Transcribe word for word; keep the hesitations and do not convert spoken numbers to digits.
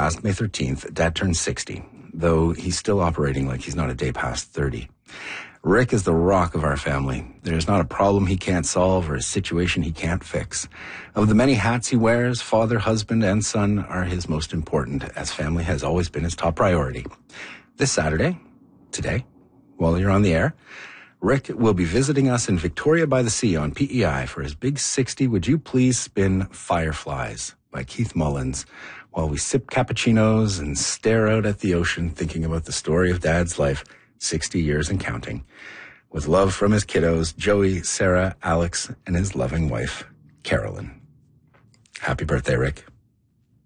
passed, May thirteenth, Dad turned sixty, though he's still operating like he's not a day past thirty. Rick is the rock of our family. There's not a problem he can't solve or a situation he can't fix. Of the many hats he wears, father, husband, and son are his most important, as family has always been his top priority. This Saturday, today, while you're on the air, Rick will be visiting us in Victoria by the Sea on P E I for his Big sixty Would You Please Spin Fireflies by Keith Mullins, while we sip cappuccinos and stare out at the ocean thinking about the story of Dad's life, sixty years and counting. With love from his kiddos, Joey, Sarah, Alex, and his loving wife, Carolyn. Happy birthday, Rick.